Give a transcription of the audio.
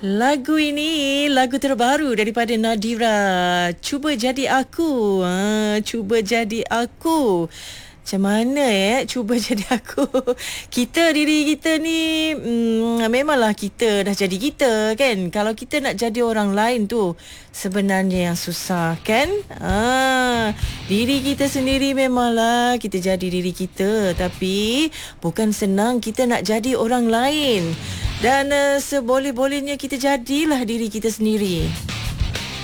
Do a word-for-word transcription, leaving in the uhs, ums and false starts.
Lagu ini lagu terbaru daripada Nadira. Cuba jadi aku. Ha, cuba jadi aku. Macam mana eh cuba jadi aku. Kita diri kita ni hmm, memanglah kita dah jadi kita kan. Kalau kita nak jadi orang lain tu sebenarnya yang susah kan. ha, Diri kita sendiri memanglah kita jadi diri kita, tapi bukan senang kita nak jadi orang lain. Dan uh, seboleh-bolehnya kita jadilah diri kita sendiri.